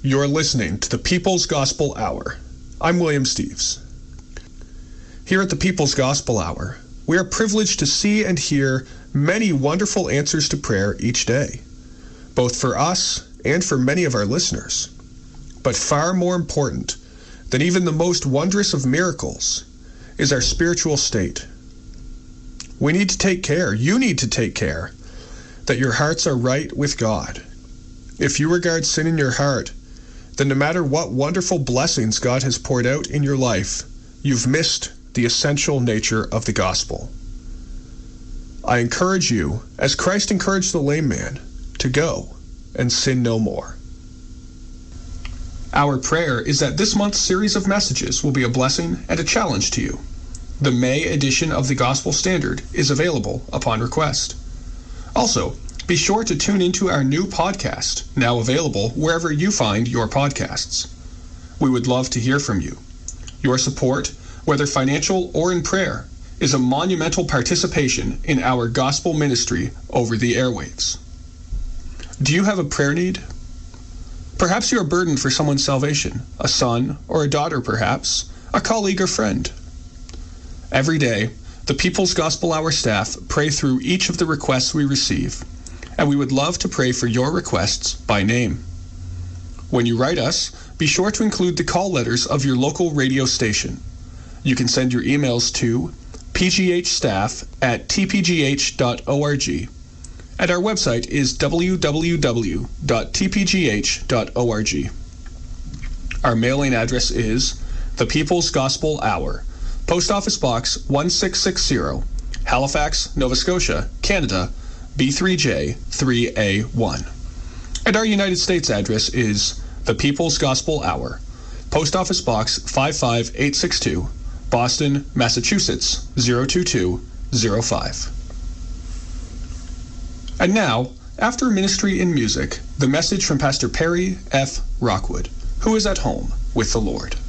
You're listening to the People's Gospel Hour. I'm William Steves. Here at the People's Gospel Hour, we are privileged to see and hear many wonderful answers to prayer each day, both for us and for many of our listeners. But far more important than even the most wondrous of miracles is our spiritual state. We need to take care, you need to take care, that your hearts are right with God. If you regard sin in your heart, then no matter what wonderful blessings God has poured out in your life, you've missed the essential nature of the gospel. I encourage you, as Christ encouraged the lame man, to go and sin no more. Our prayer is that this month's series of messages will be a blessing and a challenge to you. The May edition of the Gospel Standard is available upon request. Also, be sure to tune into our new podcast, now available wherever you find your podcasts. We would love to hear from you. Your support, whether financial or in prayer, is a monumental participation in our gospel ministry over the airwaves. Do you have a prayer need? Perhaps you are burdened for someone's salvation, a son or a daughter perhaps, a colleague or friend. Every day, the People's Gospel Hour staff pray through each of the requests we receive, and we would love to pray for your requests by name. When you write us, be sure to include the call letters of your local radio station. You can send your emails to pghstaff@tpgh.org, and our website is www.tpgh.org. Our mailing address is The People's Gospel Hour, Post Office Box 1660, Halifax, Nova Scotia, Canada, B3J 3A1. And our United States address is The People's Gospel Hour, Post Office Box 55862, Boston, Massachusetts 02205. And now, after ministry in music, the message from Pastor Perry F. Rockwood, who is at home with the Lord.